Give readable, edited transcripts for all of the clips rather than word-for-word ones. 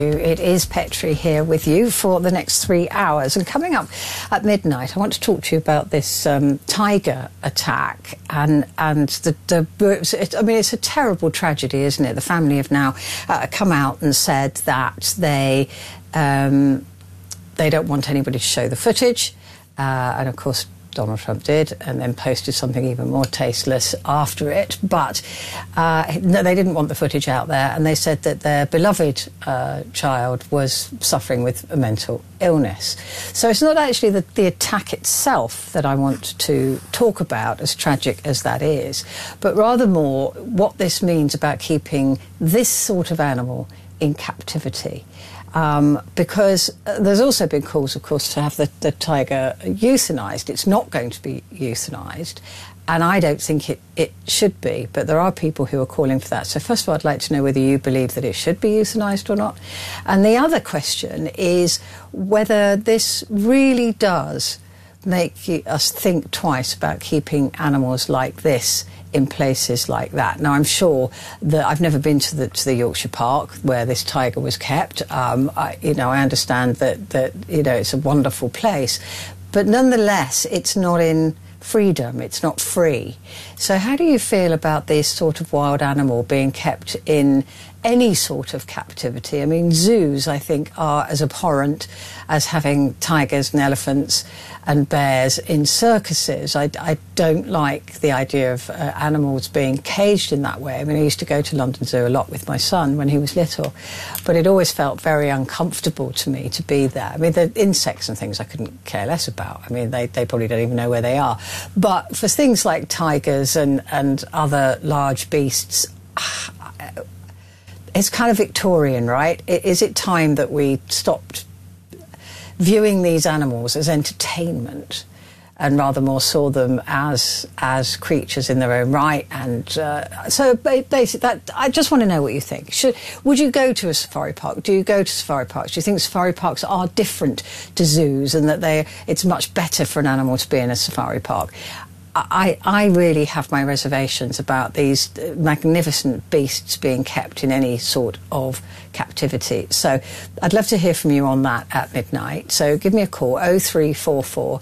It is Petri here with you for the next 3 hours. And coming up at midnight, I want to talk to you about this tiger attack. And it's a terrible tragedy, isn't it? The family have now come out and said that they don't want anybody to show the footage. And of course, Donald Trump did, and then posted something even more tasteless after it. But no, they didn't want the footage out there, and they said that their beloved child was suffering with a mental illness. So it's not actually the attack itself that I want to talk about, as tragic as that is, but rather more what this means about keeping this sort of animal in captivity. Because there's also been calls, of course, to have the tiger euthanised. It's not going to be euthanised, and I don't think it should be, but there are people who are calling for that. So first of all, I'd like to know whether you believe that it should be euthanised or not. And the other question is whether this really does make us think twice about keeping animals like this in places like that. Now, I'm sure that I've never been to the Yorkshire Park where this tiger was kept. I understand that it's a wonderful place, but nonetheless, it's not in freedom. It's not free. So how do you feel about this sort of wild animal being kept in any sort of captivity? I mean, zoos, I think, are as abhorrent as having tigers and elephants and bears in circuses. I don't like the idea of animals being caged in that way. I mean, I used to go to London Zoo a lot with my son when he was little, but it always felt very uncomfortable to me to be there. I mean, the insects and things I couldn't care less about. I mean, they probably don't even know where they are. But for things like tigers and other large beasts, it's kind of Victorian, right? Is it time that we stopped viewing these animals as entertainment and rather more saw them as creatures in their own right? And so basically, that I just want to know what you think. Would you go to a safari park? Do you go to safari parks? Do you think safari parks are different to zoos and that it's much better for an animal to be in a safari park? I really have my reservations about these magnificent beasts being kept in any sort of captivity. So I'd love to hear from you on that at midnight. So give me a call, 0344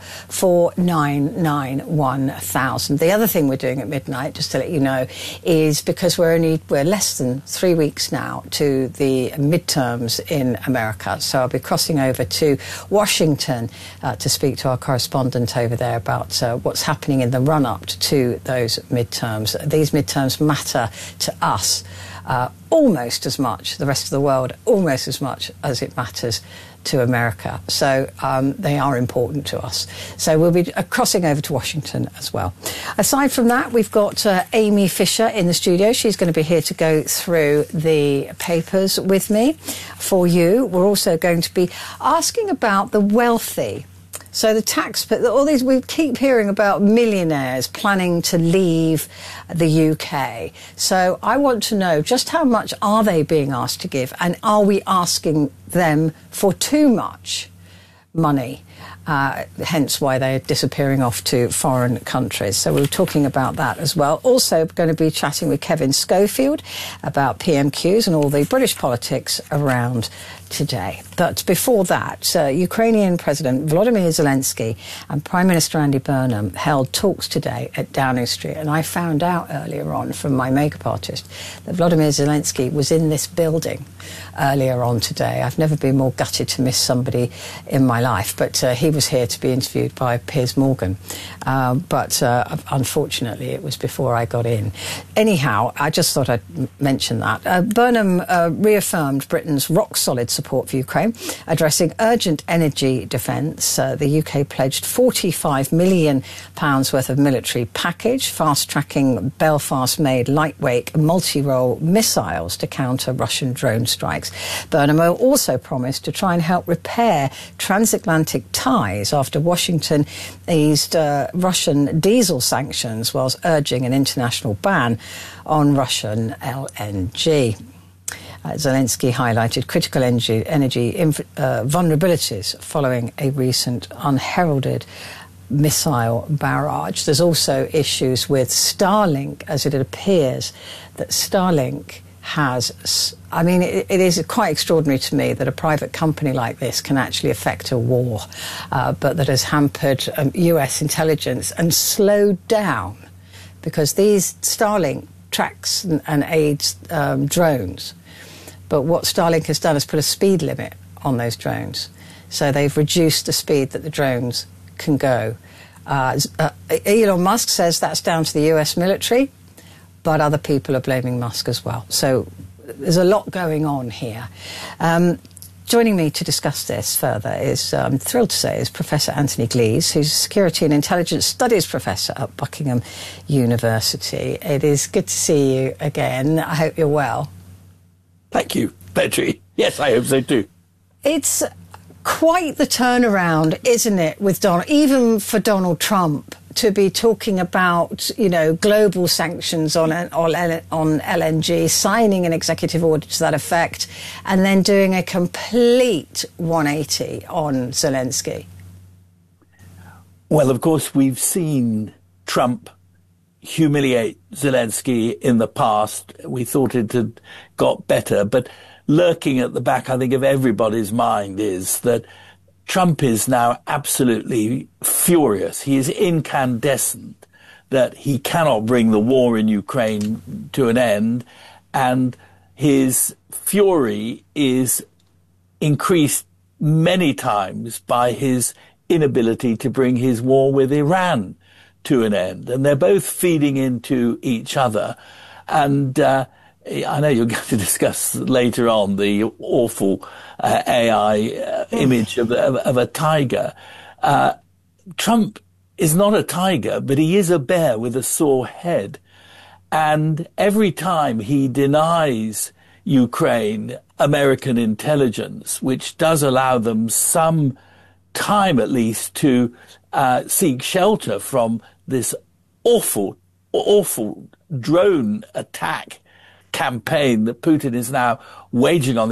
499 1000. The other thing we're doing at midnight, just to let you know, is because we're less than 3 weeks now to the midterms in America. So I'll be crossing over to Washington to speak to our correspondent over there about what's happening in the run-up to those midterms. These midterms matter to us almost as much, the rest of the world, almost as much as it matters to America. So they are important to us. So we'll be crossing over to Washington as well. Aside from that, we've got Amy Fisher in the studio. She's going to be here to go through the papers with me for you. We're also going to be asking about the wealthy. So all these, we keep hearing about millionaires planning to leave the UK. So I want to know just how much are they being asked to give, and are we asking them for too much money? Hence why they're disappearing off to foreign countries. So we're talking about that as well. Also going to be chatting with Kevin Schofield about PMQs and all the British politics around today. But before that, Ukrainian President Volodymyr Zelensky and Prime Minister Andy Burnham held talks today at Downing Street. And I found out earlier on from my makeup artist that Volodymyr Zelensky was in this building earlier on today. I've never been more gutted to miss somebody in my life, but he was here to be interviewed by Piers Morgan. But unfortunately, it was before I got in. Anyhow, I just thought I'd mention that. Burnham reaffirmed Britain's rock-solid support for Ukraine, addressing urgent energy defence. The UK pledged £45 million worth of military package, fast-tracking Belfast-made lightweight multi-role missiles to counter Russian drone strikes. Burnham also promised to try and help repair transatlantic ties after Washington eased Russian diesel sanctions whilst urging an international ban on Russian LNG. Zelensky highlighted critical energy vulnerabilities following a recent unheralded missile barrage. There's also issues with Starlink, as it appears that Starlink I mean, it is quite extraordinary to me that a private company like this can actually affect a war, but that has hampered US intelligence and slowed down, because these Starlink tracks and aids drones. But what Starlink has done is put a speed limit on those drones. So they've reduced the speed that the drones can go. Elon Musk says that's down to the US military, but other people are blaming Musk as well. So there's a lot going on here. Joining me to discuss this further is, I'm thrilled to say, is Professor Anthony Glees, who's a Security and Intelligence Studies Professor at Buckingham University. It is good to see you again. I hope you're well. Thank you, Petri. Yes, I hope so too. It's quite the turnaround, isn't it, with even for Donald Trump to be talking about, global sanctions on LNG, signing an executive order to that effect, and then doing a complete 180 on Zelensky. Well, of course, we've seen Trump humiliate Zelensky in the past. We thought it had got better, but lurking at the back, I think, of everybody's mind is that Trump is now absolutely furious. He is incandescent that he cannot bring the war in Ukraine to an end, and his fury is increased many times by his inability to bring his war with Iran to an end. And they're both feeding into each other. And I know you're going to discuss later on the awful AI image of a tiger. Trump is not a tiger, but he is a bear with a sore head. And every time he denies Ukraine American intelligence, which does allow them some time at least to seek shelter from this awful drone attack campaign that Putin is now waging on.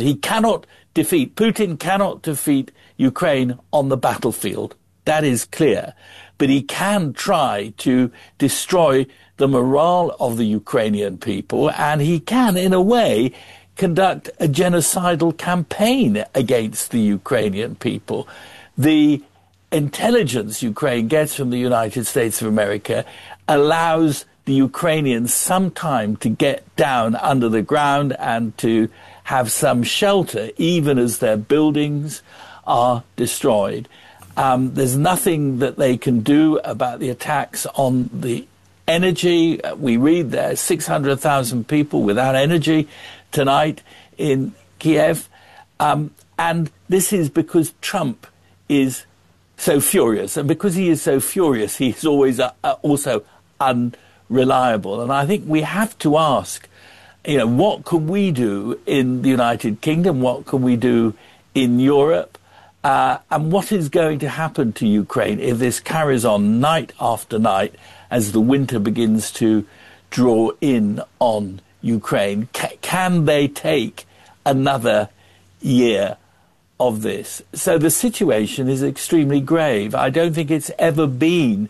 Putin cannot defeat Ukraine on the battlefield. That is clear. But he can try to destroy the morale of the Ukrainian people, and he can, in a way, conduct a genocidal campaign against the Ukrainian people. The intelligence Ukraine gets from the United States of America allows the Ukrainians some time to get down under the ground and to have some shelter, even as their buildings are destroyed. There's nothing that they can do about the attacks on the energy. We read there 600,000 people without energy tonight in Kiev. And this is because Trump is so furious. And because he is so furious, he's always also unreliable. And I think we have to ask, what can we do in the United Kingdom? What can we do in Europe? And what is going to happen to Ukraine if this carries on night after night as the winter begins to draw in on Ukraine? Can they take another year of this? So the situation is extremely grave. I don't think it's ever been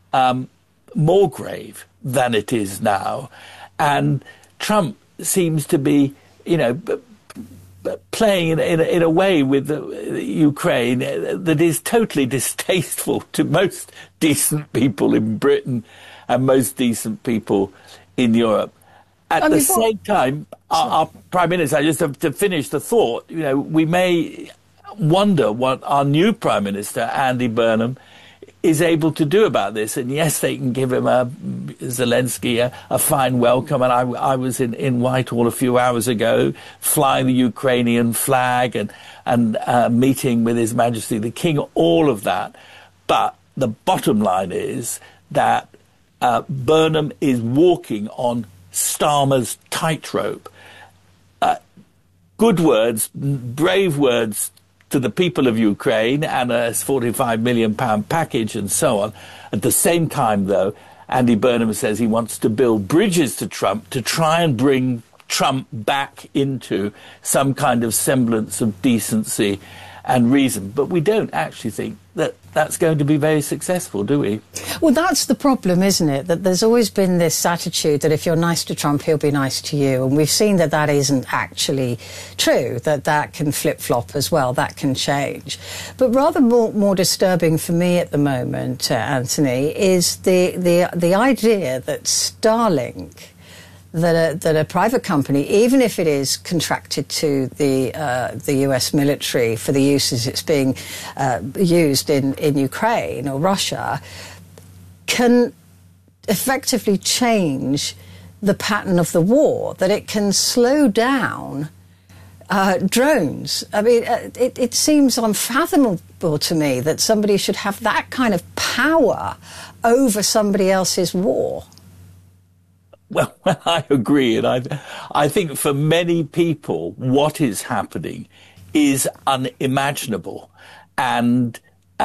more grave than it is now. And Trump seems to be, playing in a way with Ukraine that is totally distasteful to most decent people in Britain and most decent people in Europe. At the same time, our Prime Minister, just to finish the thought, we may wonder what our new Prime Minister, Andy Burnham, is able to do about this. And yes, they can give him Zelensky a fine welcome. And I was in Whitehall a few hours ago, flying the Ukrainian flag and meeting with His Majesty the King, all of that. But the bottom line is that Burnham is walking on Starmer's tightrope. Good words, brave words to the people of Ukraine and a £45 million package and so on. At the same time, though, Andy Burnham says he wants to build bridges to Trump to try and bring Trump back into some kind of semblance of decency and reason. But we don't actually think that that's going to be very successful, do we? Well, that's the problem, isn't it? That there's always been this attitude that if you're nice to Trump, he'll be nice to you. And we've seen that that isn't actually true, that that can flip-flop as well, that can change. But rather more disturbing for me at the moment, Anthony, is the idea that Starlink, that a private company, even if it is contracted to the US military for the uses it's being used in Ukraine or Russia, can effectively change the pattern of the war, that it can slow down drones. I mean, it seems unfathomable to me that somebody should have that kind of power over somebody else's war. Well, I agree, and I think for many people, what is happening is unimaginable, and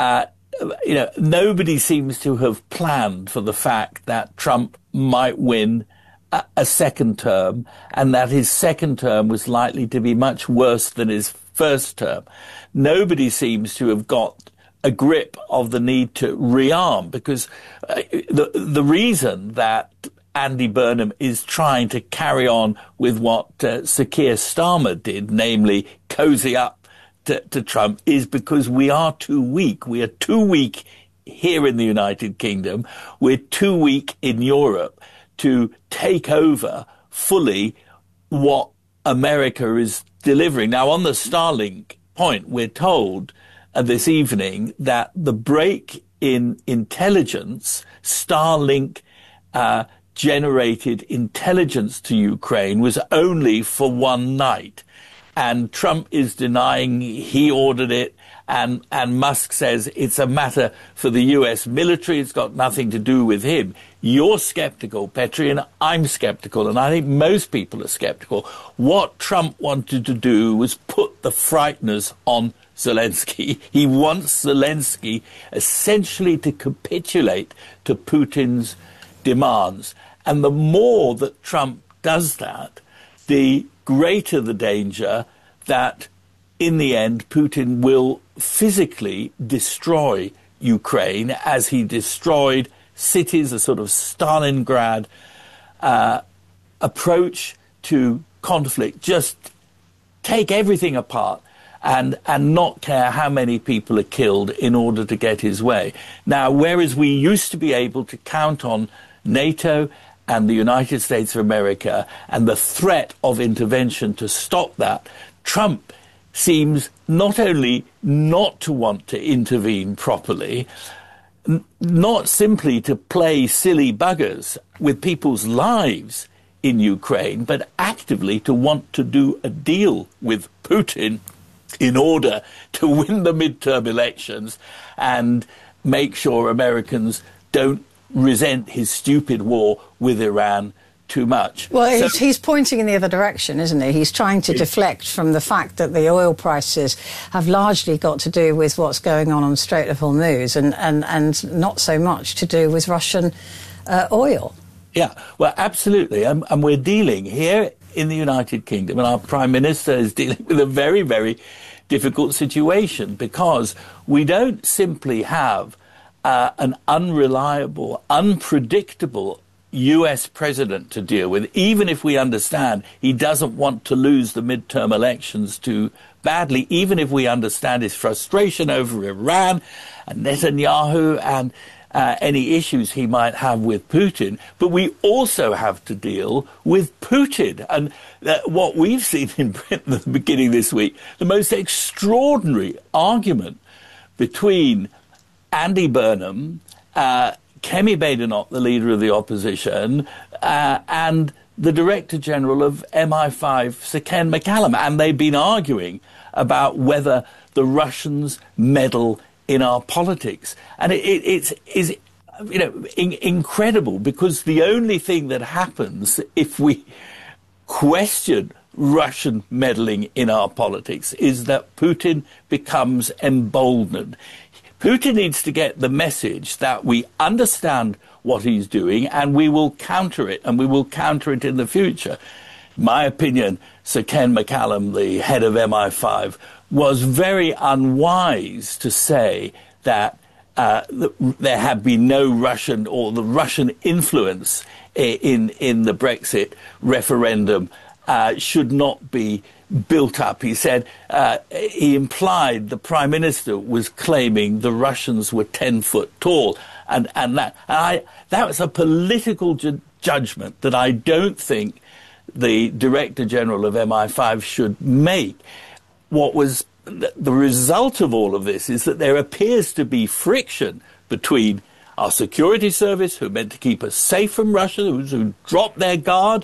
nobody seems to have planned for the fact that Trump might win a second term, and that his second term was likely to be much worse than his first term. Nobody seems to have got a grip of the need to rearm, because the reason that Andy Burnham is trying to carry on with what Sir Keir Starmer did, namely cozy up to Trump, is because we are too weak. We are too weak here in the United Kingdom. We're too weak in Europe to take over fully what America is delivering. Now, on the Starlink point, we're told this evening that the break in intelligence, Starlink generated intelligence to Ukraine, was only for one night. And Trump is denying he ordered it. And Musk says it's a matter for the US military. It's got nothing to do with him. You're skeptical, Petri, and I'm skeptical. And I think most people are skeptical. What Trump wanted to do was put the frighteners on Zelensky. He wants Zelensky essentially to capitulate to Putin's demands. And the more that Trump does that, the greater the danger that in the end Putin will physically destroy Ukraine, as he destroyed cities, a sort of Stalingrad approach to conflict, just take everything apart and not care how many people are killed in order to get his way. Now, whereas we used to be able to count on NATO and the United States of America and the threat of intervention to stop that, Trump seems not only not to want to intervene properly, not simply to play silly buggers with people's lives in Ukraine, but actively to want to do a deal with Putin in order to win the midterm elections and make sure Americans don't resent his stupid war with Iran too much. Well, he's pointing in the other direction, isn't he? He's trying to deflect from the fact that the oil prices have largely got to do with what's going on Strait of Hormuz and not so much to do with Russian oil. Yeah, well, absolutely. And we're dealing here in the United Kingdom, and our Prime Minister is dealing with a very, very difficult situation, because we don't simply have an unreliable, unpredictable US president to deal with, even if we understand he doesn't want to lose the midterm elections too badly, even if we understand his frustration over Iran and Netanyahu and any issues he might have with Putin. But we also have to deal with Putin. And what we've seen in Britain at the beginning of this week, the most extraordinary argument between Andy Burnham, Kemi Badenoch, the leader of the opposition, and the Director General of MI5, Sir Ken McCallum. And they've been arguing about whether the Russians meddle in our politics. And it's incredible, because the only thing that happens if we question Russian meddling in our politics is that Putin becomes emboldened. Putin needs to get the message that we understand what he's doing and we will counter it, and we will counter it in the future. In my opinion, Sir Ken McCallum, the head of MI5, was very unwise to say that there had been no Russian or the Russian influence in the Brexit referendum should not be built up. He said, he implied the Prime Minister was claiming the Russians were 10 foot tall. And that was a political judgment that I don't think the Director General of MI5 should make. What was the result of all of this is that there appears to be friction between our security service, who are meant to keep us safe from Russia, who dropped their guard.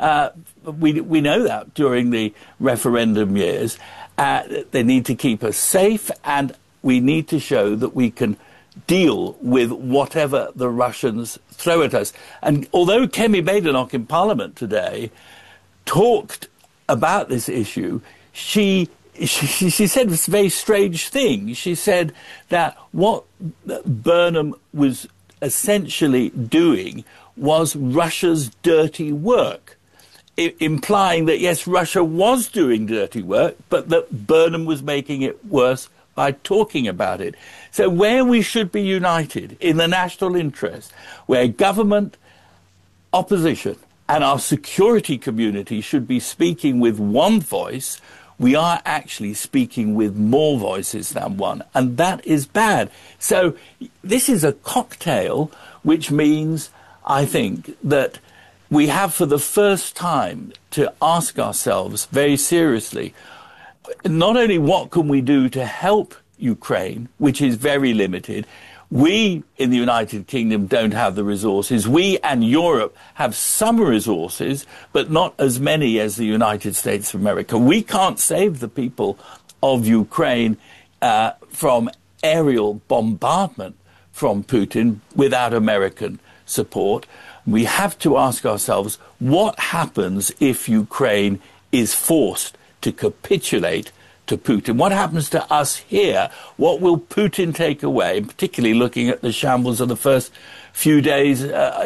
We know that during the referendum years. They need to keep us safe, and we need to show that we can deal with whatever the Russians throw at us. And although Kemi Badenoch in Parliament today talked about this issue, she said this very strange thing. She said that what Burnham was essentially doing was Russia's dirty work, implying that, yes, Russia was doing dirty work, but that Burnham was making it worse by talking about it. So where we should be united in the national interest, where government, opposition, and our security community should be speaking with one voice, we are actually speaking with more voices than one, and that is bad. So this is a cocktail, which means, I think, that we have for the first time to ask ourselves very seriously, not only what can we do to help Ukraine, which is very limited. We in the United Kingdom don't have the resources. We and Europe have some resources, but not as many as the United States of America. We can't save the people of Ukraine from aerial bombardment from Putin without American support. We have to ask ourselves, what happens if Ukraine is forced to capitulate to Putin? What happens to us here? What will Putin take away, particularly looking at the shambles of the first few days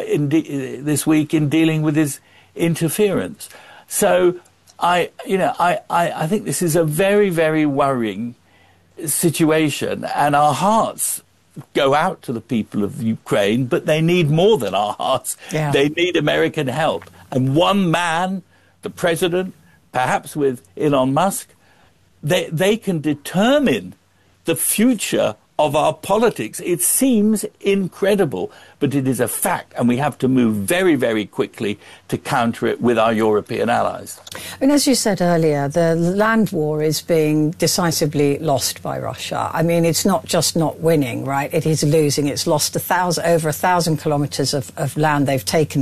this week in dealing with his interference? So I think this is a very, very worrying situation, and our hearts go out to the people of Ukraine, but they need more than our hearts. Yeah. They need American help. And one man, the president, perhaps with Elon Musk, they can determine the future of our politics. It seems incredible, but it is a fact, and we have to move very, very quickly to counter it with our European allies. And as you said earlier, the land war is being decisively lost by Russia. I mean, it's not just not winning, right? It is losing. It's lost over 1,000 kilometres of land. They've taken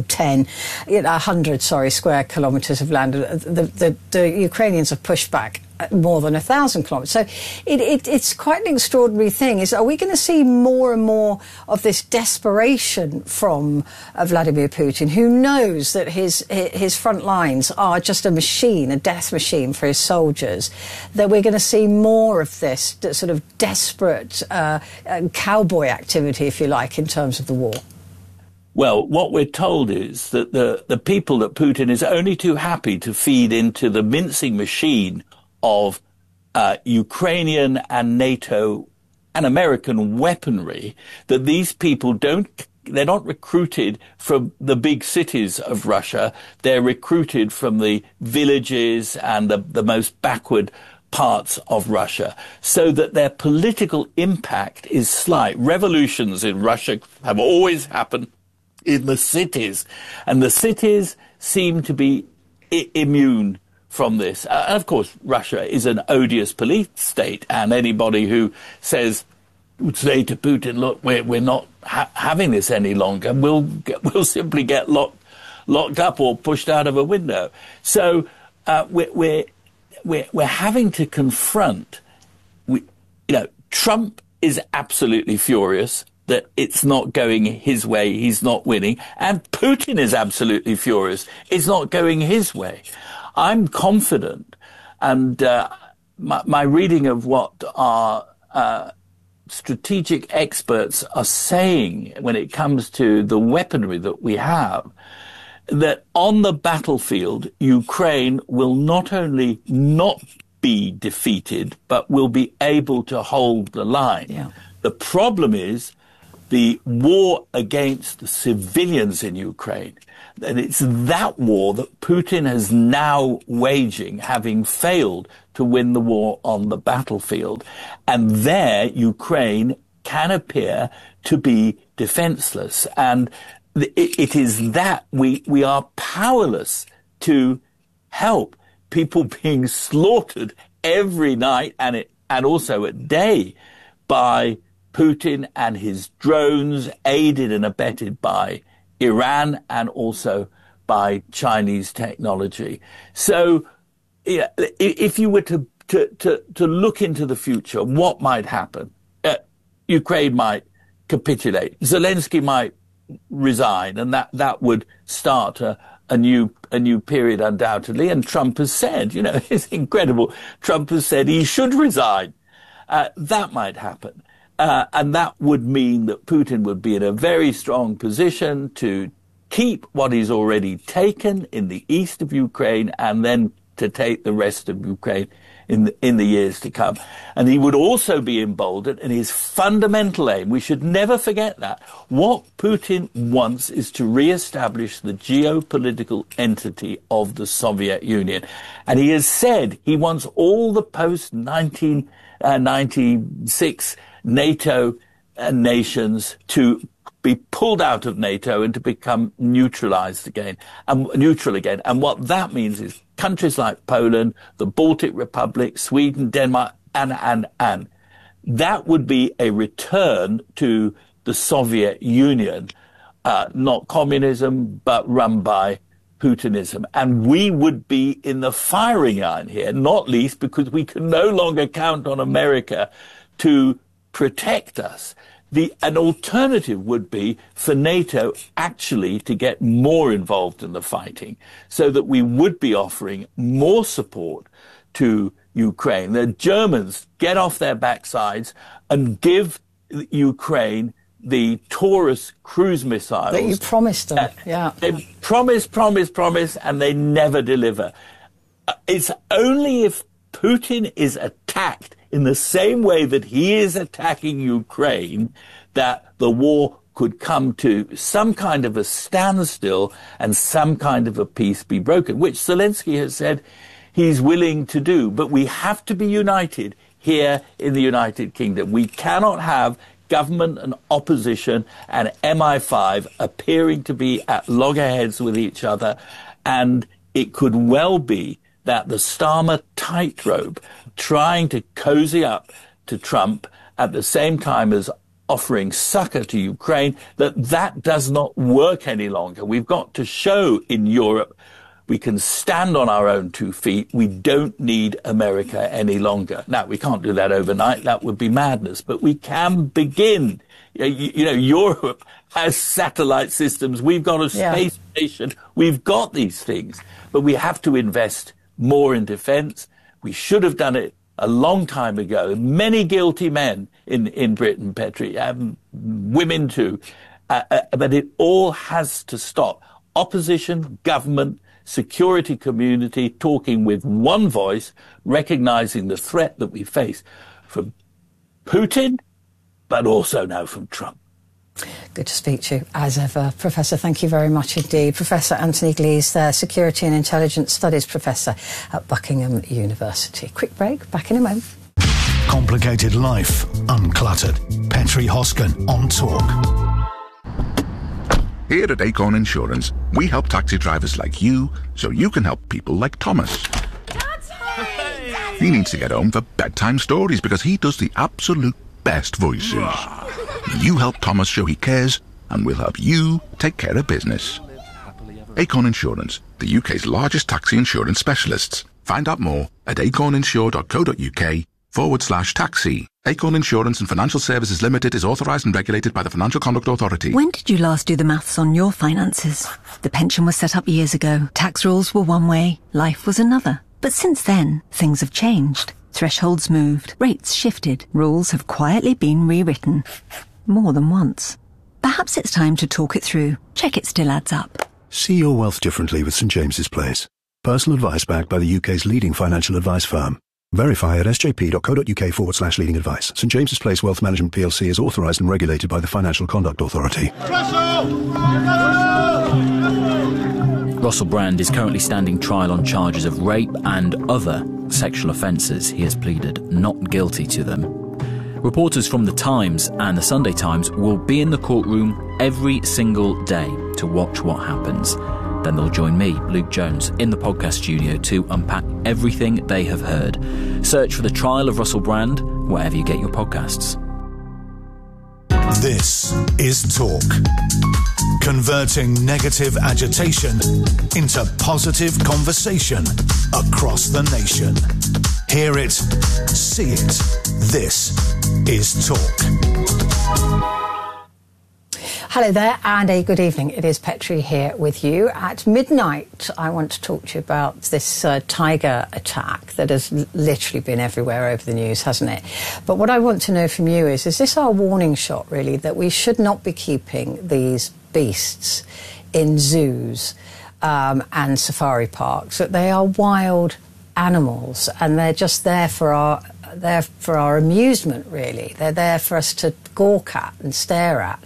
100 square kilometres of land. The Ukrainians have pushed back more than 1,000 kilometres. So it's quite an extraordinary thing. Are we going to see more and more of this desperation from Vladimir Putin, who knows that his front lines are just a machine, a death machine for his soldiers, that we're going to see more of this sort of desperate cowboy activity, if you like, in terms of the war? Well, what we're told is that the people that Putin is only too happy to feed into the mincing machine of Ukrainian and NATO and American weaponry, that these people they're not recruited from the big cities of Russia. They're recruited from the villages and the most backward parts of Russia, so that their political impact is slight. Revolutions in Russia have always happened in the cities, and the cities seem to be immune from this. And of course, Russia is an odious police state, and anybody who would say to Putin, look, we're not having this any longer, we'll simply get locked up or pushed out of a window. So we're having to confront. Trump is absolutely furious that it's not going his way, he's not winning, and Putin is absolutely furious it's not going his way. I'm confident, and my reading of what our strategic experts are saying when it comes to the weaponry that we have, that on the battlefield, Ukraine will not only not be defeated, but will be able to hold the line. Yeah. The problem is the war against the civilians in Ukraine. And it's that war that Putin is now waging, having failed to win the war on the battlefield. And there, Ukraine can appear to be defenseless. And it is that we are powerless to help people being slaughtered every night and also at day by Putin and his drones, aided and abetted by Iran and also by Chinese technology. So, yeah, if you were to look into the future, what might happen? Ukraine might capitulate. Zelensky might resign, and that would start a new period undoubtedly. And Trump has said, it's incredible. Trump has said he should resign. That might happen. And that would mean that Putin would be in a very strong position to keep what he's already taken in the east of Ukraine and then to take the rest of Ukraine in the years to come. And he would also be emboldened in his fundamental aim. We should never forget that. What Putin wants is to reestablish the geopolitical entity of the Soviet Union. And he has said he wants all the post-1996 NATO nations to be pulled out of NATO and to become neutral again. And what that means is countries like Poland, the Baltic Republic, Sweden, Denmark, and. That would be a return to the Soviet Union, not communism, but run by Putinism. And we would be in the firing line here, not least because we can no longer count on America to protect us. An alternative would be for NATO actually to get more involved in the fighting so that we would be offering more support to Ukraine. The Germans get off their backsides and give Ukraine the Taurus cruise missiles. That you promised them, yeah. They promise, and they never deliver. It's only if Putin is attacked in the same way that he is attacking Ukraine that the war could come to some kind of a standstill and some kind of a peace be broken, which Zelensky has said he's willing to do. But we have to be united here in the United Kingdom. We cannot have government and opposition and MI5 appearing to be at loggerheads with each other. And it could well be that the Starmer tightrope, trying to cozy up to Trump at the same time as offering succor to Ukraine, that does not work any longer. We've got to show in Europe we can stand on our own 2 feet. We don't need America any longer. Now, we can't do that overnight. That would be madness. But we can begin. Europe has satellite systems. We've got a space station. We've got these things. But we have to invest more in defense. We should have done it a long time ago. Many guilty men in Britain, Petri, women too. But it all has to stop. Opposition, government, security community talking with one voice, recognizing the threat that we face from Putin, but also now from Trump. Good to speak to you, as ever. Professor, thank you very much indeed. Professor Anthony Glee's there, Security and Intelligence Studies Professor at Buckingham University. Quick break, back in a moment. Complicated life, uncluttered. Petri Hoskin on Talk. Here at Acorn Insurance, we help taxi drivers like you so you can help people like Thomas. He needs to get home for bedtime stories because he does the absolute best voices. You help Thomas show he cares, and we'll help you take care of business. Acorn Insurance, the UK's largest taxi insurance specialists. Find out more at acorninsure.co.uk/taxi. Acorn Insurance and Financial Services Limited is authorised and regulated by the Financial Conduct Authority. When did you last do the maths on your finances? The pension was set up years ago. Tax rules were one way, life was another. But since then, things have changed. Thresholds moved, rates shifted, rules have quietly been rewritten. More than once. Perhaps it's time to talk it through. Check it still adds up. See your wealth differently with St James's Place. Personal advice backed by the UK's leading financial advice firm. Verify at sjp.co.uk/leading advice. St James's Place Wealth Management PLC is authorised and regulated by the Financial Conduct Authority. Russell Brand is currently standing trial on charges of rape and other sexual offences. He has pleaded not guilty to them. Reporters from The Times and The Sunday Times will be in the courtroom every single day to watch what happens. Then they'll join me, Luke Jones, in the podcast studio to unpack everything they have heard. Search for The Trial of Russell Brand wherever you get your podcasts. This is Talk. Converting negative agitation into positive conversation across the nation. Hear it, see it. This is Talk. Hello there and a good evening. It is Petrie here with you. At midnight, I want to talk to you about this tiger attack that has literally been everywhere over the news, hasn't it? But what I want to know from you is this our warning shot, really, that we should not be keeping these beasts in zoos and safari parks, that they are wild animals and they're just there for our amusement, really. They're there for us to gawk at and stare at.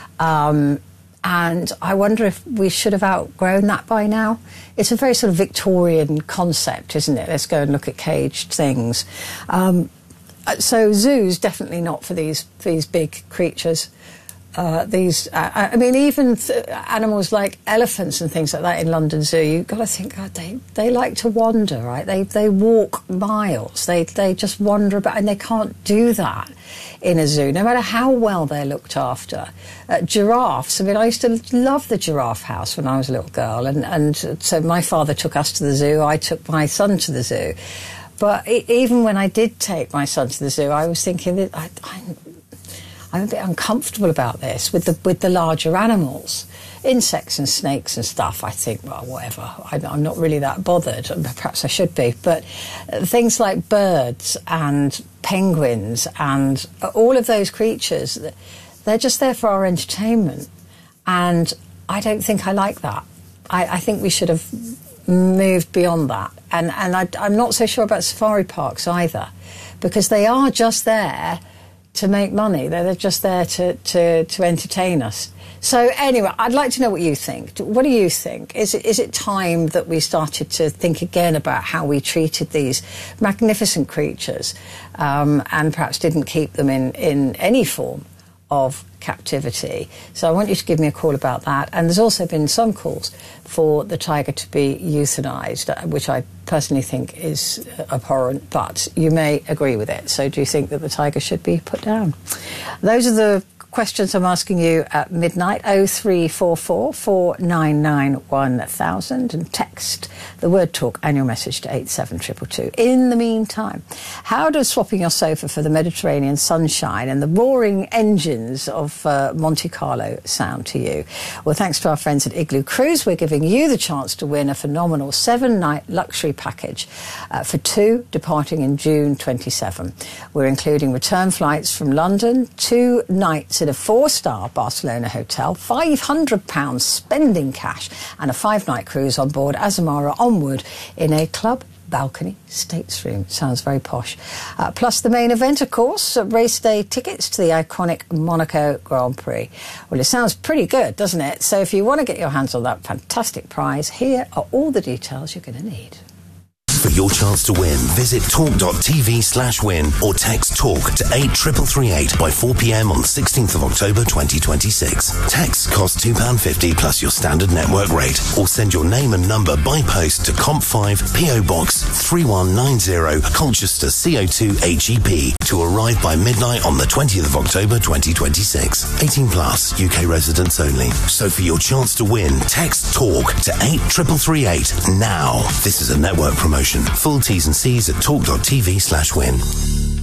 And I wonder if we should have outgrown that by now. It's a very sort of Victorian concept, isn't it? Let's go and look at caged things. So zoos, definitely not for these big creatures. I mean, even animals like elephants and things like that in London Zoo, you've got to think, God, they like to wander, right? They walk miles. They just wander about, and they can't do that in a zoo, no matter how well they're looked after. Giraffes, I mean, I used to love the giraffe house when I was a little girl, and so my father took us to the zoo, I took my son to the zoo. But even when I did take my son to the zoo, I was thinking that I'm a bit uncomfortable about this with the larger animals. Insects and snakes and stuff, I think, well, whatever. I'm not really that bothered. Perhaps I should be. But things like birds and penguins and all of those creatures, they're just there for our entertainment. And I don't think I like that. I think we should have moved beyond that. And I'm not so sure about safari parks either, because they are just there to make money. They're just there to entertain us. So anyway, I'd like to know what you think. What do you think? Is it time that we started to think again about how we treated these magnificent creatures and perhaps didn't keep them in any form of captivity? So I want you to give me a call about that. And there's also been some calls for the tiger to be euthanized, which I personally think is abhorrent, but you may agree with it. So do you think that the tiger should be put down? Those are the questions I'm asking you at midnight. 0344 499 1000 and text the word talk and your message to 87222. In the meantime, how does swapping your sofa for the Mediterranean sunshine and the roaring engines of Monte Carlo sound to you? Well, thanks to our friends at Igloo Cruise, we're giving you the chance to win a phenomenal 7-night luxury package for two departing in June 27. We're including return flights from London, 2 nights in a 4-star Barcelona hotel, £500 spending cash, and a 5-night cruise on board Azamara Onward in a club balcony states room. Sounds very posh. Plus the main event, of course, race day tickets to the iconic Monaco Grand Prix. Well, it sounds pretty good, doesn't it? So if you want to get your hands on that fantastic prize, here are all the details you're going to need. For your chance to win, visit talk.tv/win or text TALK to 83338 by 4 p.m. on the 16th of October 2026. Texts cost £2.50 plus your standard network rate, or send your name and number by post to Comp5 PO Box 3190 Colchester CO2 HEP to arrive by midnight on the 20th of October 2026. 18 plus, UK residents only. So for your chance to win, text TALK to 83338 now. This is a network promotion. Full T's and C's at talk.tv/win.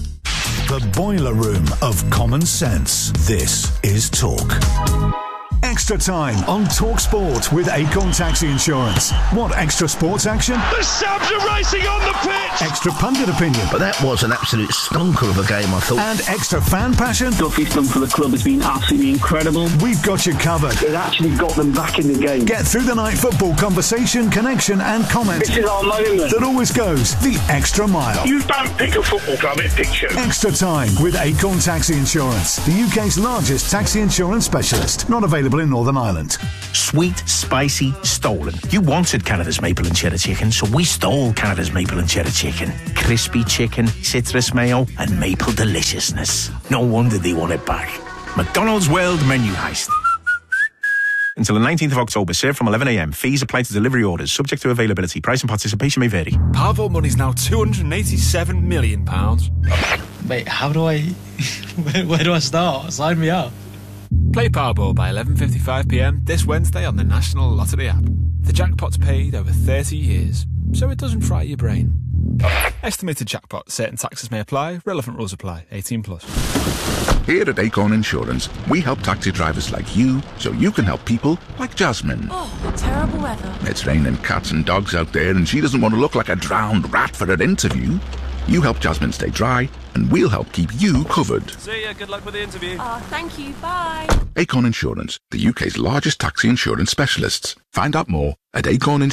The boiler room of common sense. This is Talk. Extra time on Talk Sport with Acorn Taxi Insurance. Want extra sports action? The Sabs are racing on the pitch! Extra pundit opinion? But that was an absolute stonker of a game, I thought. And extra fan passion? Duffy's done for the club has been absolutely incredible. We've got you covered. It actually got them back in the game. Get through the night football conversation, connection and comment. This is our moment. That always goes the extra mile. You don't pick a football club, it picks you. Extra time with Acorn Taxi Insurance, the UK's largest taxi insurance specialist. Not available in Northern Ireland. Sweet, spicy, stolen. You wanted Canada's maple and cheddar chicken, so we stole Canada's maple and cheddar chicken. Crispy chicken, citrus mayo, and maple deliciousness. No wonder they want it back. McDonald's World Menu Heist. Until the 19th of October, served from 11 a.m. Fees apply to delivery orders, subject to availability. Price and participation may vary. Powerball money's now £287 million. Wait, how do I... where do I start? Sign me up. Play Powerball by 11:55pm this Wednesday on the National Lottery app. The jackpot's paid over 30 years, so it doesn't fry your brain. Estimated jackpot. Certain taxes may apply. Relevant rules apply. 18+. Here at Acorn Insurance, we help taxi drivers like you so you can help people like Jasmine. Oh, terrible weather. It's raining cats and dogs out there and she doesn't want to look like a drowned rat for her interview. You help Jasmine stay dry and we'll help keep you covered. See ya, good luck with the interview. Oh, thank you, bye. Acorn Insurance, the UK's largest taxi insurance specialists. Find out more at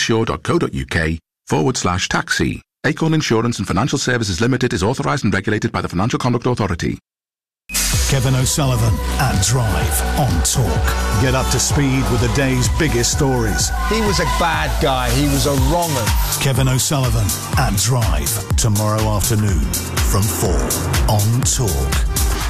acorninsure.co.uk/taxi. Acorn Insurance and Financial Services Limited is authorised and regulated by the Financial Conduct Authority. Kevin O'Sullivan at Drive on Talk. Get up to speed with the day's biggest stories. He was a bad guy. He was a wrong un. Kevin O'Sullivan at Drive. Tomorrow afternoon from 4 on Talk.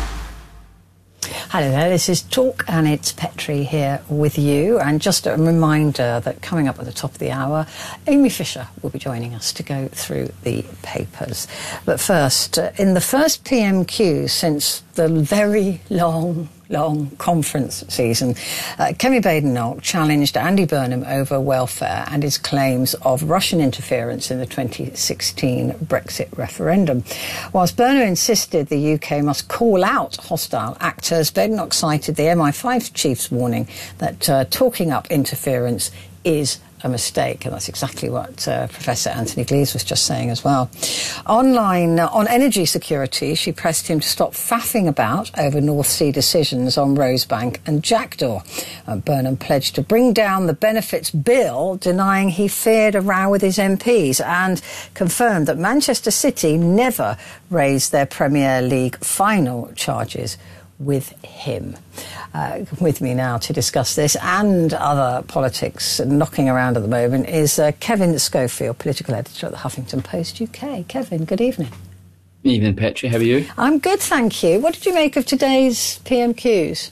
Hello there, this is Talk and it's Petrie here with you. And just a reminder that coming up at the top of the hour, Amy Fisher will be joining us to go through the papers. But first, in the first PMQ since the very long conference season, Kemi Badenoch challenged Andy Burnham over welfare and his claims of Russian interference in the 2016 Brexit referendum. Whilst Burnham insisted the UK must call out hostile actors, Badenoch cited the MI5 chief's warning that talking up interference is a mistake, and that's exactly what Professor Anthony Gleeves was just saying as well. Online, on energy security, she pressed him to stop faffing about over North Sea decisions on Rosebank and Jackdaw. Burnham pledged to bring down the benefits bill, denying he feared a row with his MPs, and confirmed that Manchester City never raised their Premier League final charges with him. With me now to discuss this and other politics knocking around at the moment is Kevin Schofield, political editor at the Huffington Post UK. Kevin, good evening. Evening, Petrie. How are you? I'm good, thank you. What did you make of today's PMQs?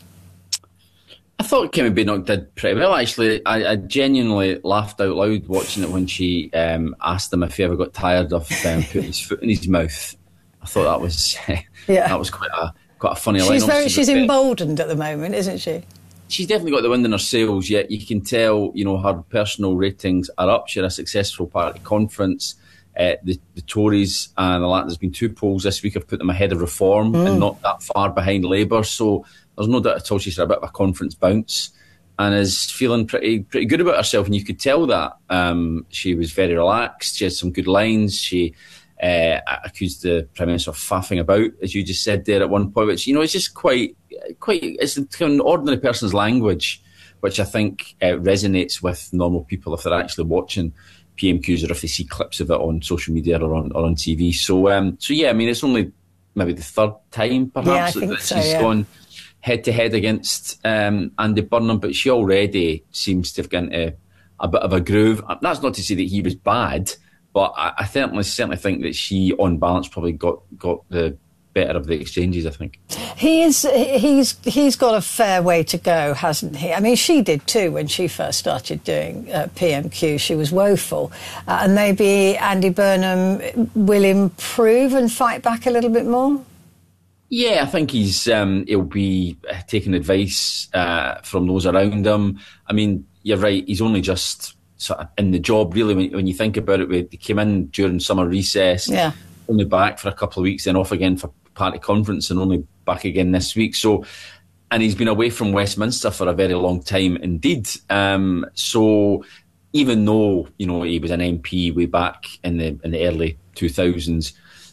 I thought Kemi Badenoch did pretty well, actually. I genuinely laughed out loud watching it when she asked him if he ever got tired of putting his foot in his mouth. I thought that was that was quite a funny line. She's emboldened at the moment, isn't she? She's definitely got the wind in her sails, yet you can tell, her personal ratings are up. She had a successful party conference. The Tories and there's been 2 polls this week have put them ahead of Reform and not that far behind Labour. So there's no doubt at all she's had a bit of a conference bounce and is feeling pretty good about herself. And you could tell that. She was very relaxed. She had some good lines. She accused the Prime Minister of faffing about, as you just said there at one point, which, it's just quite, it's an ordinary person's language, which I think resonates with normal people if they're actually watching PMQs or if they see clips of it on social media or on TV. So yeah, it's only maybe the 3rd time, perhaps, that she's gone head-to-head against Andy Burnham, but she already seems to have got into a bit of a groove. That's not to say that he was bad, but I certainly think that she, on balance, probably got the better of the exchanges, I think. He's got a fair way to go, hasn't he? She did too when she first started doing PMQ. She was woeful. And maybe Andy Burnham will improve and fight back a little bit more? Yeah, I think he'll be taking advice from those around him. You're right, he's only just sort of in the job, really, when you think about it. He came in during summer recess, only back for a couple of weeks, then off again for party conference, and only back again this week. So and he's been away from Westminster for a very long time indeed. So even though, you know, he was an MP way back in the early 2000s,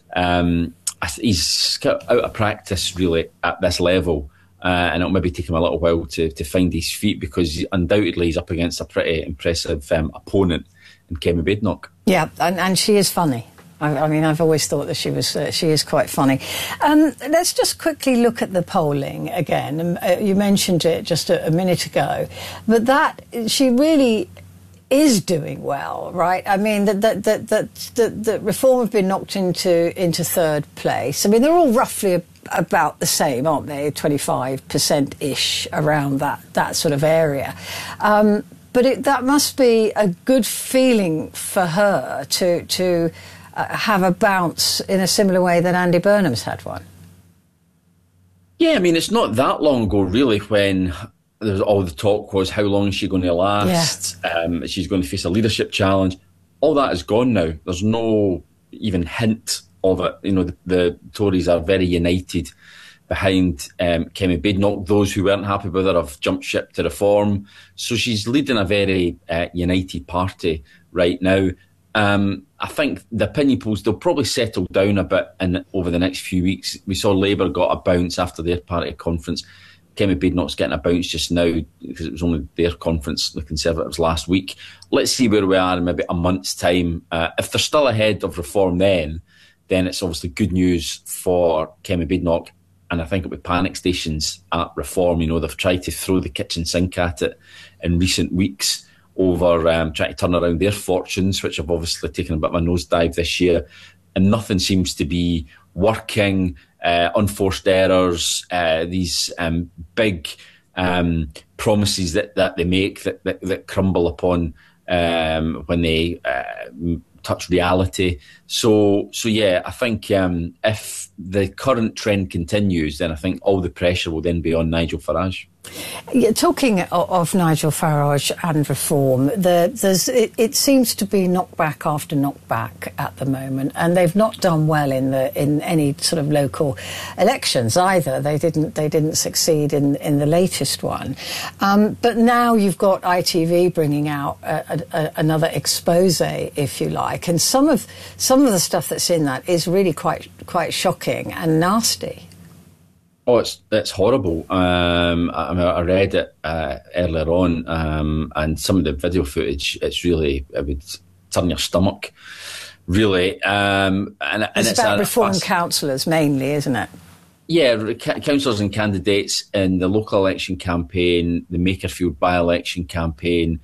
he's got out of practice really at this level. And it'll maybe take him a little while to find his feet, because undoubtedly he's up against a pretty impressive opponent in Kemi Badenoch. Yeah, and she is funny. I mean, I've always thought that she is quite funny. Let's just quickly look at the polling again. You mentioned it just a minute ago, but that she really is doing well, right? I mean, that Reform have been knocked into third place. I mean, they're all roughly about the same, aren't they? 25%-ish around that sort of area. But that must be a good feeling for her to have a bounce in a similar way that Andy Burnham's had one. Yeah, I mean, it's not that long ago, really, when there's all the talk was, how long is she going to last? Yeah. She's going to face a leadership challenge. All that is gone now. There's no even hint of it. You know, the Tories are very united behind Kemi Badenoch. Those who weren't happy with her have jumped ship to Reform. So she's leading a very united party right now. I think the opinion polls, they'll probably settle down a bit over the next few weeks. We saw Labour got a bounce after their party conference. Kemi Badenoch's getting a bounce just now because it was only their conference, the Conservatives, last week. Let's see where we are in maybe a month's time. If they're still ahead of Reform then it's obviously good news for Kemi Badenoch. And I think it'll be panic stations at Reform. You know, they've tried to throw the kitchen sink at it in recent weeks over trying to turn around their fortunes, which have obviously taken a bit of a nosedive this year. And nothing seems to be working. Unforced errors, these big promises that they make that crumble upon when they touch reality. So yeah, I think if the current trend continues, then I think all the pressure will then be on Nigel Farage. Yeah, talking of Nigel Farage and Reform, it seems to be knockback after knockback at the moment, and they've not done well in any sort of local elections either. They didn't succeed in the latest one, but now you've got ITV bringing out another expose, if you like, and some of the stuff that's in that is really quite shocking and nasty. Oh, it's horrible. I read it earlier on, and some of the video footage, it would turn your stomach, really. And it's about Reform councillors mainly, isn't it? Yeah, councillors and candidates in the local election campaign, the Makerfield by-election campaign.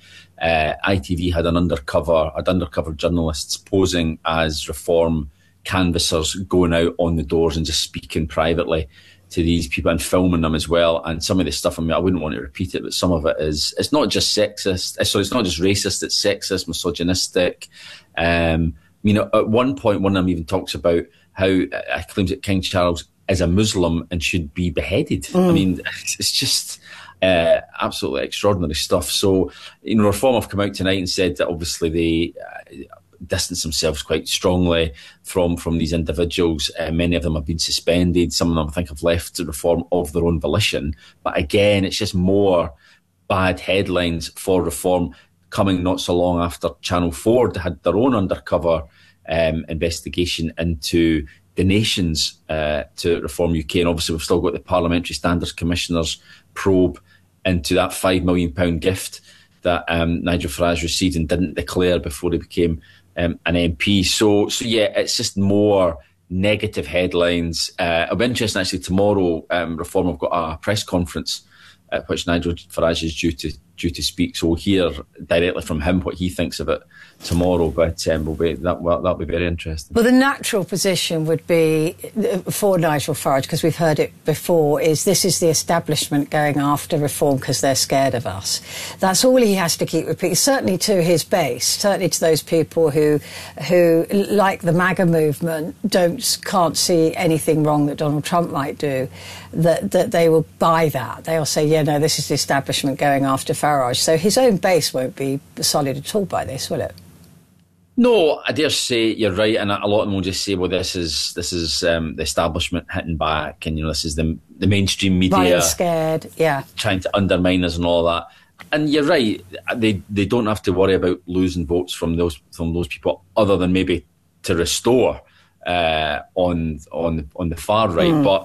ITV had undercover journalists posing as Reform canvassers, going out on the doors and just speaking privately to these people and filming them as well. And some of the stuff, I mean, I wouldn't want to repeat it, but some of it it's not just sexist. So it's not just racist, it's sexist, misogynistic. You know, at one point, one of them even talks about how claims that King Charles is a Muslim and should be beheaded. I mean, it's just absolutely extraordinary stuff. So, you know, Reform have come out tonight and said that obviously they distance themselves quite strongly from these individuals. Many of them have been suspended. Some of them, I think, have left Reform of their own volition. But again, it's just more bad headlines for Reform coming not so long after Channel 4 had their own undercover investigation into donations to Reform UK. And obviously we've still got the Parliamentary Standards Commissioner's probe into that £5 million gift that Nigel Farage received and didn't declare before he became an MP. So yeah, it's just more negative headlines. It'll be interesting, actually, tomorrow Reform have got a press conference at which Nigel Farage is due to speak. So we'll hear directly from him what he thinks of it tomorrow. But that'll be very interesting. Well, the natural position would be for Nigel Farage, because we've heard it before, is this is the establishment going after Reform because they're scared of us. That's all he has to keep repeating, certainly to his base, certainly to those people who like the MAGA movement, can't see anything wrong that Donald Trump might do, that they will buy that. They'll say, yeah, no, this is the establishment going after Farage. So his own base won't be solid at all by this, will it? No, I dare say you're right, and a lot of them will just say, "Well, this is the establishment hitting back, and this is the mainstream media right, scared, trying to undermine us and all that." And you're right; they don't have to worry about losing votes from those people, other than maybe to restore on the far right. But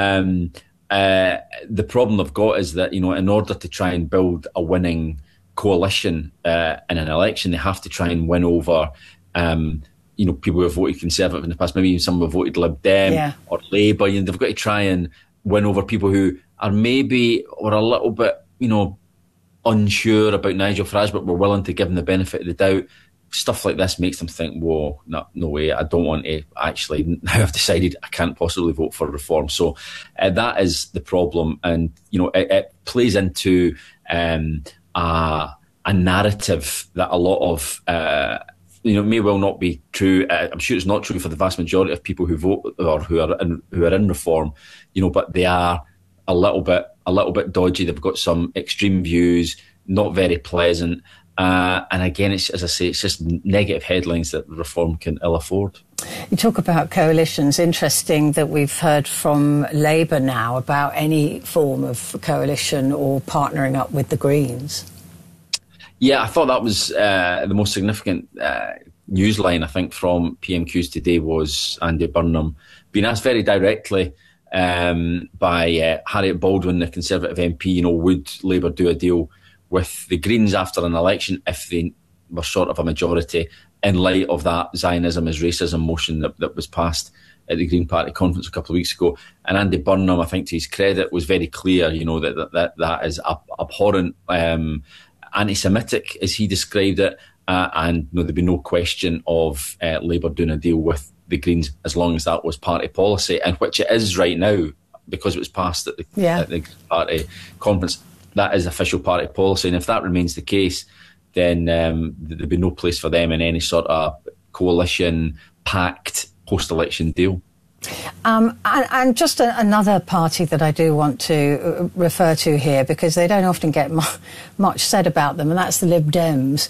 the problem they've got is that in order to try and build a winning coalition in an election, they have to try and win over people who have voted Conservative in the past, maybe even some who have voted Lib Dem or Labour. They've got to try and win over people who are maybe or a little bit unsure about Nigel Farage, but we're willing to give him the benefit of the doubt. Stuff like this makes them think, whoa, no way, I don't want to actually, now I've decided I can't possibly vote for reform. So that is the problem, and it plays into a narrative that a lot of may well not be true. I'm sure it's not true for the vast majority of people who vote or who are in reform, but they are a little bit dodgy. They've got some extreme views, not very pleasant. And again, as I say, it's just negative headlines that reform can ill afford. You talk about coalitions. Interesting that we've heard from Labour now about any form of coalition or partnering up with the Greens. Yeah, I thought that was the most significant news line, I think, from PMQs today was Andy Burnham being asked very directly by Harriet Baldwin, the Conservative MP, would Labour do a deal with the Greens after an election if they were short of a majority, in light of that Zionism is racism motion that was passed at the Green Party conference a couple of weeks ago. And Andy Burnham, I think to his credit, was very clear, that is abhorrent, anti-Semitic, as he described it, and there'd be no question of Labour doing a deal with the Greens as long as that was party policy, and which it is right now, because it was passed at the Green Party conference. That is official party policy, and if that remains the case, then there'd be no place for them in any sort of coalition, pact, post-election deal. And just another party that I do want to refer to here, because they don't often get much said about them, and that's the Lib Dems.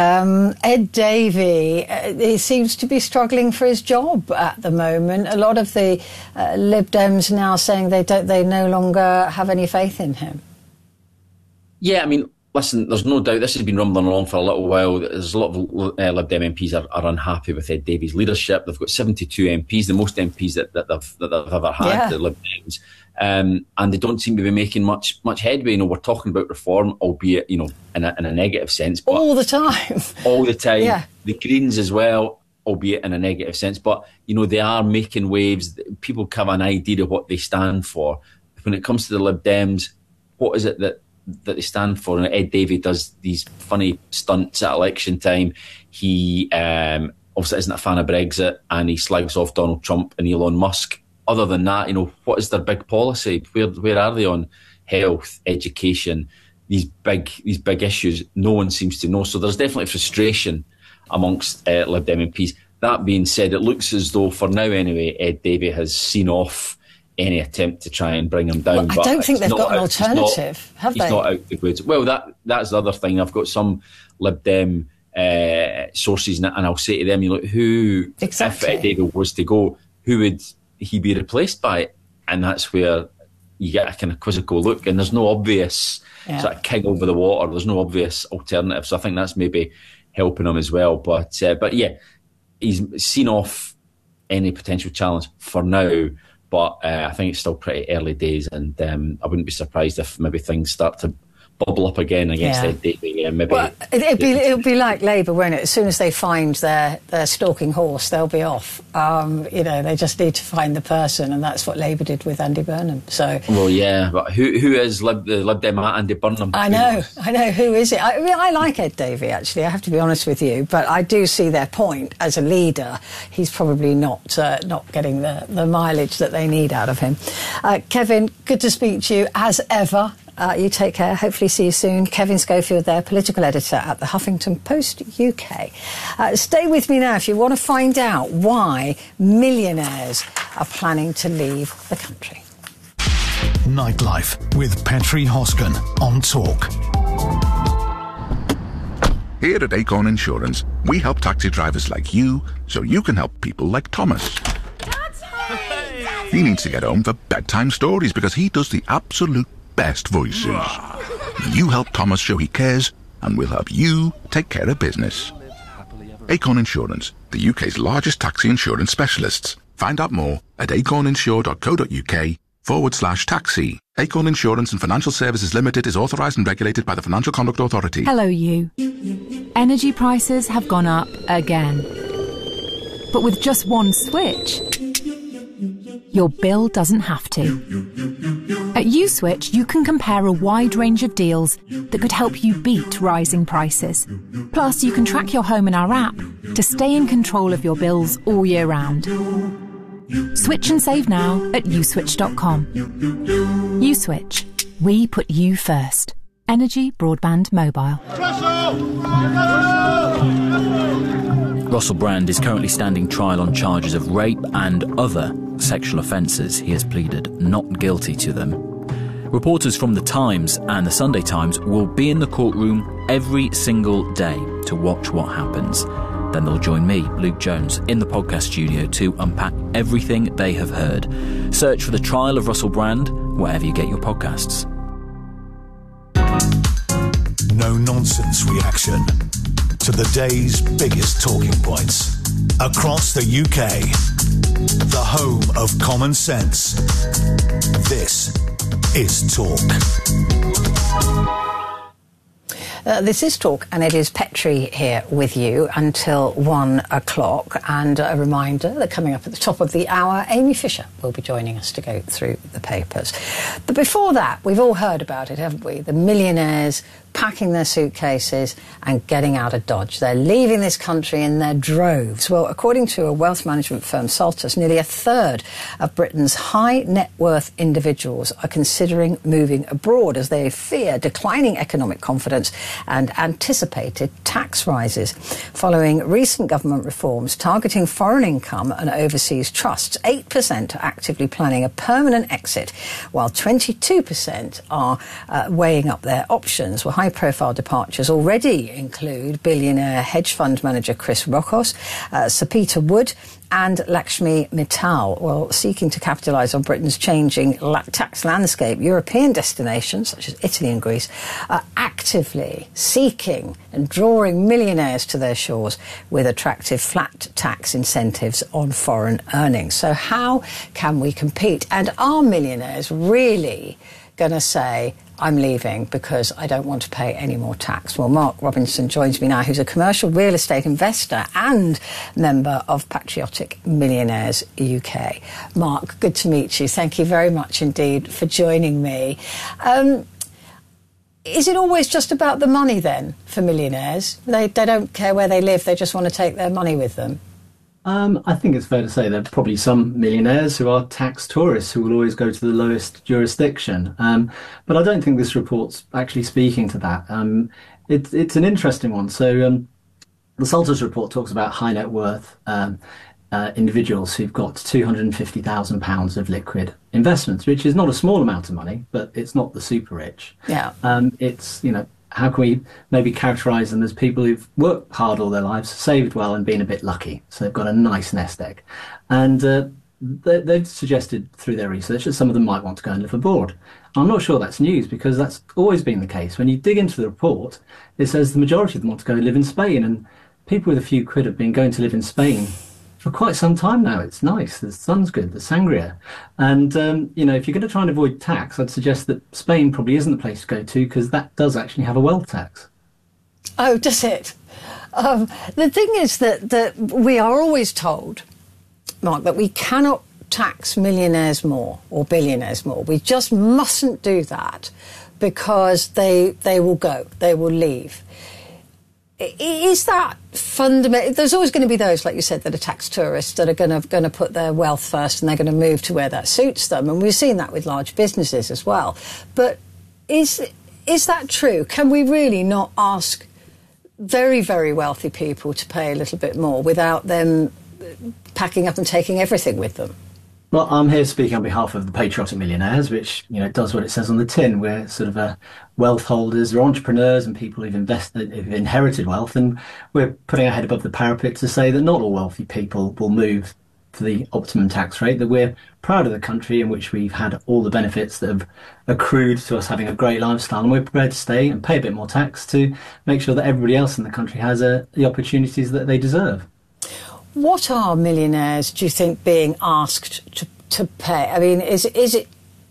Ed Davey, he seems to be struggling for his job at the moment. A lot of the Lib Dems now saying they no longer have any faith in him. Yeah, I mean, listen, there's no doubt this has been rumbling along for a little while. There's a lot of Lib Dem MPs are unhappy with Ed Davey's leadership. They've got 72 MPs, the most MPs that they've ever had, the Lib Dems. And they don't seem to be making much headway. We're talking about reform, albeit, in a negative sense. But all the time. All the time. Yeah. The Greens as well, albeit in a negative sense. But, they are making waves. People have an idea of what they stand for. When it comes to the Lib Dems, what is it that they stand for? And Ed Davey does these funny stunts at election time. He obviously isn't a fan of Brexit, and he slags off Donald Trump and Elon Musk. Other than that, what is their big policy? Where are they on health, education, these big issues? No one seems to know. So there's definitely frustration amongst Lib Dem MPs. That being said, it looks as though, for now anyway, Ed Davey has seen off any attempt to try and bring him down. Well, I don't think they've got an alternative, have they? He's not out the woods. Well, that's the other thing. I've got some Lib Dem sources, and I'll say to them, who, exactly, if Ed Davey was to go, who would he be replaced by? And that's where you get a kind of quizzical look, and there's no obvious sort of king over the water. There's no obvious alternative. So I think that's maybe helping him as well. But yeah, he's seen off any potential challenge for now. But I think it's still pretty early days, and I wouldn't be surprised if maybe things start to bubble up again against Ed Davey. Maybe it'll be like Labour, won't it? As soon as they find their stalking horse, they'll be off. They just need to find the person, and that's what Labour did with Andy Burnham. So, well, yeah, but who is the Lib Dem Andy Burnham? I know. Who is it? I like Ed Davey, actually. I have to be honest with you, but I do see their point. As a leader, he's probably not getting the mileage that they need out of him. Kevin, good to speak to you as ever. You take care. Hopefully see you soon. Kevin Schofield there, political editor at the Huffington Post UK. Stay with me now if you want to find out why millionaires are planning to leave the country. Nightlife with Petri Hosken on Talk. Here at Acorn Insurance, We help taxi drivers like you so you can help people like Thomas. He needs to get home for bedtime stories because he does the absolute best voices. You help Thomas show he cares, and we'll help you take care of business. Acorn Insurance, the UK's largest taxi insurance specialists. Find out more at acorninsure.co.uk/taxi. Acorn Insurance and Financial Services Limited is authorised and regulated by the Financial Conduct Authority. Hello, you. Energy prices have gone up again. But with just one switch, your bill doesn't have to. At USwitch, you can compare a wide range of deals that could help you beat rising prices. Plus, you can track your home in our app to stay in control of your bills all year round. Switch and save now at uswitch.com. USwitch. We put you first. Energy Broadband Mobile. Russell Brand is currently standing trial on charges of rape and other sexual offences. He has pleaded not guilty to them. Reporters from The Times and The Sunday Times will be in the courtroom every single day to watch what happens. Then they'll join me, Luke Jones, in the podcast studio to unpack everything they have heard. Search for The Trial of Russell Brand wherever you get your podcasts. No-nonsense reaction to the day's biggest talking points across the UK. The home of common sense. This is Talk. This is Talk, and it is Petrie here with you until 1 o'clock. And a reminder that coming up at the top of the hour, Amy Fisher will be joining us to go through the papers. But before that, we've all heard about it, haven't we? The millionaires packing their suitcases and getting out of Dodge. They're leaving this country in their droves. Well, according to a wealth management firm, Saltus, nearly a third of Britain's high net worth individuals are considering moving abroad as they fear declining economic confidence and anticipated tax rises. Following recent government reforms targeting foreign income and overseas trusts, 8% are actively planning a permanent exit, while 22% are weighing up their options. Well, high-profile departures already include billionaire hedge fund manager Chris Rockos, Sir Peter Wood and Lakshmi Mittal. Well, seeking to capitalise on Britain's changing tax landscape, European destinations such as Italy and Greece are actively seeking and drawing millionaires to their shores with attractive flat tax incentives on foreign earnings. So how can we compete? And are millionaires really going to say, I'm leaving because I don't want to pay any more tax? Well, Mark Robinson joins me now, who's a commercial real estate investor and member of Patriotic Millionaires UK. Mark, good to meet you. Thank you very much indeed for joining me. Is it always just about the money then for millionaires? They don't care where they live, they just want to take their money with them? I think it's fair to say there are probably some millionaires who are tax tourists who will always go to the lowest jurisdiction. But I don't think this report's actually speaking to that. It's an interesting one. So the Saltus report talks about high net worth individuals who've got £250,000 of liquid investments, which is not a small amount of money, but it's not the super rich. Yeah. It's, how can we maybe characterise them as people who've worked hard all their lives, saved well and been a bit lucky? So they've got a nice nest egg. And they've suggested through their research that some of them might want to go and live abroad. I'm not sure that's news because that's always been the case. When you dig into the report, it says the majority of them want to go live in Spain. And people with a few quid have been going to live in Spain for quite some time now. It's nice. The sun's good. The sangria. And, if you're going to try and avoid tax, I'd suggest that Spain probably isn't the place to go to because that does actually have a wealth tax. Oh, does it? The thing is that we are always told, Mark, that we cannot tax millionaires more or billionaires more. We just mustn't do that because they will go. They will leave. Is that fundamental? There's always going to be those, like you said, that are tax tourists that are going to put their wealth first and they're going to move to where that suits them. And we've seen that with large businesses as well. But is that true? Can we really not ask very, very wealthy people to pay a little bit more without them packing up and taking everything with them? Well, I'm here speaking on behalf of the Patriotic Millionaires, which, does what it says on the tin. We're sort of wealth holders, or entrepreneurs and people who've inherited wealth. And we're putting our head above the parapet to say that not all wealthy people will move to the optimum tax rate, that we're proud of the country in which we've had all the benefits that have accrued to us having a great lifestyle, and we're prepared to stay and pay a bit more tax to make sure that everybody else in the country has the opportunities that they deserve. What are millionaires, do you think, being asked to pay? I mean, is it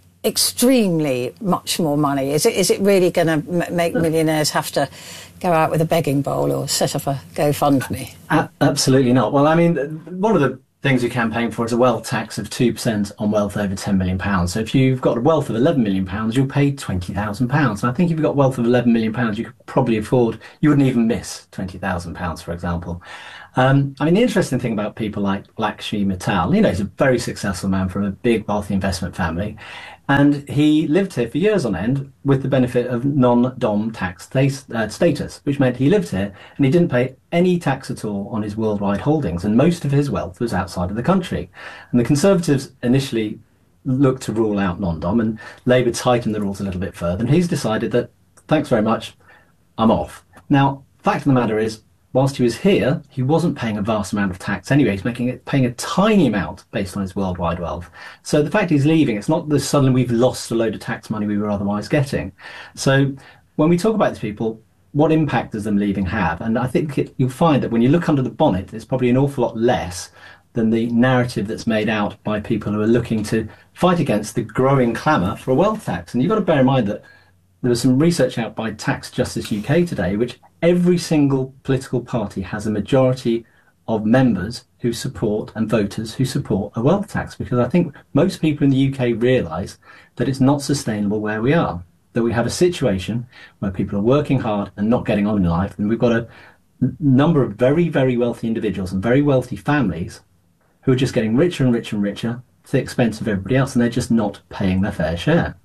extremely much more money? Is it really going to make millionaires have to go out with a begging bowl or set up a GoFundMe? Absolutely not. Well, I mean, one of the things we campaign for is a wealth tax of 2% on wealth over £10 million. So if you've got a wealth of £11 million, you'll pay £20,000. And I think if you've got wealth of £11 million, you could probably afford, you wouldn't even miss £20,000, for example. I mean, the interesting thing about people like Lakshmi Mittal, he's a very successful man from a big wealthy investment family. And he lived here for years on end with the benefit of non-dom tax status, which meant he lived here and he didn't pay any tax at all on his worldwide holdings. And most of his wealth was outside of the country. And the Conservatives initially looked to rule out non-dom, and Labour tightened the rules a little bit further. And he's decided that, thanks very much, I'm off. Now, fact of the matter is, whilst he was here, he wasn't paying a vast amount of tax anyway. He's paying a tiny amount based on his worldwide wealth. So the fact he's leaving, it's not that suddenly we've lost a load of tax money we were otherwise getting. So when we talk about these people, what impact does them leaving have? And I think you'll find that when you look under the bonnet, there's probably an awful lot less than the narrative that's made out by people who are looking to fight against the growing clamour for a wealth tax. And you've got to bear in mind that there was some research out by Tax Justice UK today, which every single political party has a majority of members who support and voters who support a wealth tax, because I think most people in the UK realise that it's not sustainable where we are, that we have a situation where people are working hard and not getting on in life, and we've got a number of very, very wealthy individuals and very wealthy families who are just getting richer and richer and richer to the expense of everybody else, and they're just not paying their fair share.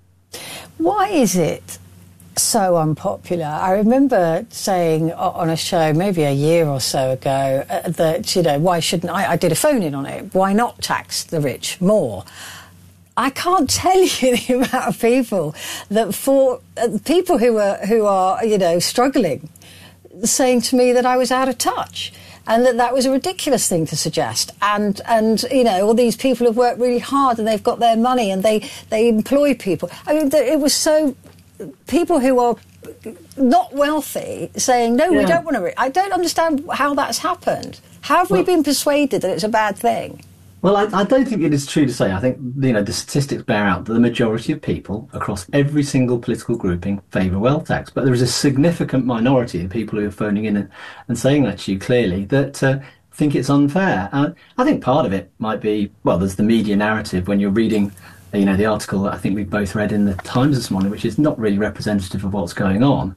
Why is it so unpopular? I remember saying on a show maybe a year or so ago that, why shouldn't I did a phone-in on it, why not tax the rich more? I can't tell you the amount of people that for people who are struggling, saying to me that I was out of touch and that was a ridiculous thing to suggest, and all these people have worked really hard and they've got their money and they employ people. I mean, it was so, people who are not wealthy saying, no, we don't want to. I don't understand how that's happened. How have we been persuaded that it's a bad thing? Well, I don't think it is true to say. I think, the statistics bear out that the majority of people across every single political grouping favour wealth tax. But there is a significant minority of people who are phoning in and saying that to you clearly that think it's unfair. I think part of it might be, there's the media narrative when you're reading, the article that I think we've both read in the Times this morning, which is not really representative of what's going on.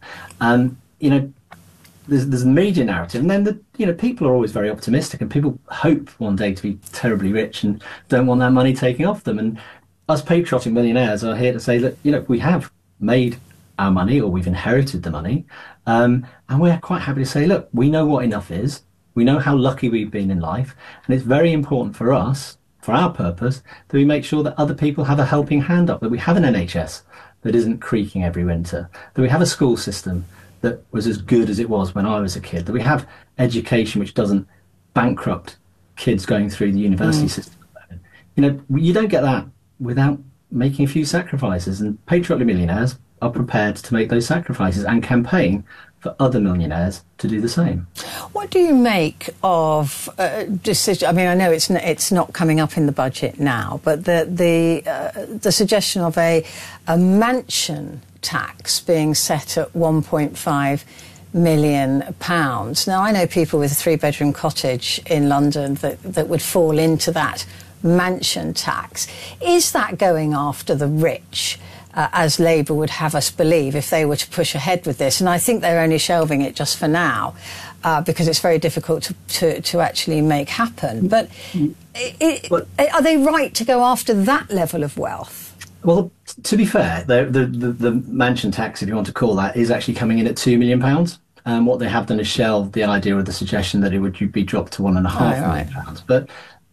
There's a media narrative, and then people are always very optimistic, and people hope one day to be terribly rich and don't want that money taking off them. And us patriotic millionaires are here to say that we have made our money, or we've inherited the money, and we're quite happy to say, look, we know what enough is, we know how lucky we've been in life, and it's very important for us, for our purpose, that we make sure that other people have a helping hand up, that we have an NHS that isn't creaking every winter, that we have a school system that was as good as it was when I was a kid, that we have education which doesn't bankrupt kids going through the university system. You don't get that without making a few sacrifices, and patriotic millionaires are prepared to make those sacrifices and campaign for other millionaires to do the same. What do you make of decision? I mean, I know it's not coming up in the budget now, but the suggestion of a mansion tax being set at £1.5 million. Now, I know people with a 3-bedroom cottage in London that would fall into that mansion tax. Is that going after the rich, as Labour would have us believe if they were to push ahead with this? And I think they're only shelving it just for now because it's very difficult to actually make happen. But are they right to go after that level of wealth? Well, to be fair, the mansion tax, if you want to call that, is actually coming in at £2 million. What they have done is shelved the idea or the suggestion that it would be dropped to £1.5 million. But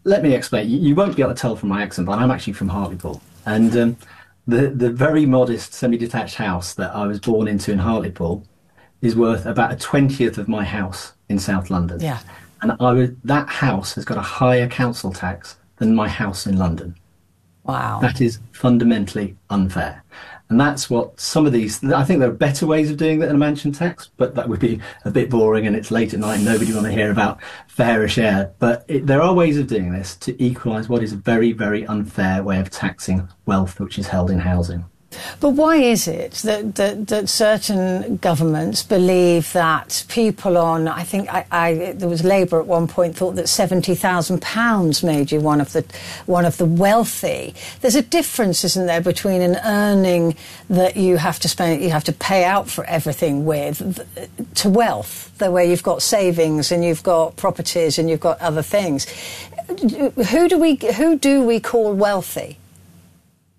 let me explain. You won't be able to tell from my accent, but I'm actually from Hartlepool. And the very modest semi-detached house that I was born into in Hartlepool is worth about a 20th of my house in South London. Yeah. And that house has got a higher council tax than my house in London. Wow. That is fundamentally unfair. And that's what some of these, I think there are better ways of doing that than a mansion tax, but that would be a bit boring and it's late at night and nobody want to hear about fairer share. But there are ways of doing this to equalise what is a very, very unfair way of taxing wealth which is held in housing. But why is it that certain governments believe that people on, I think there was Labour at one point thought that £70,000 made you one of the wealthy. There's a difference, isn't there, between an earning that you have to pay out for everything with, to wealth, where you've got savings and you've got properties and you've got other things. Who do we call wealthy?